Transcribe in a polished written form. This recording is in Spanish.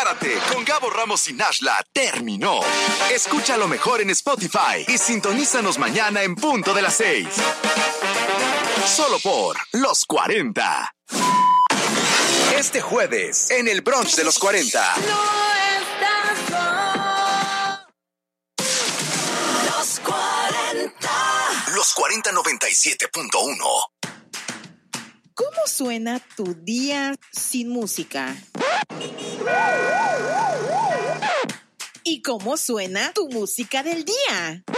Prepárate, con Gabo Ramos y Nashla terminó. Escucha lo mejor en Spotify y sintonízanos mañana en punto de las 6. Solo por Los 40. Este jueves, en el brunch de Los 40. Los 40. Los 40 97.1. ¿Cómo suena tu día sin música? ¿Y cómo suena tu música del día?